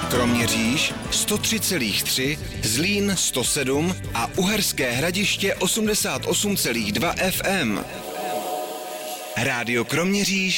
Kroměříž 103,3, Zlín 107 a Uherské Hradiště 88,2 FM. Rádio Kroměříž